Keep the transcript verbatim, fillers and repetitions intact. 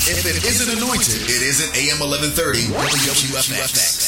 If it isn't anointed, it isn't A M eleven thirty W Q F X.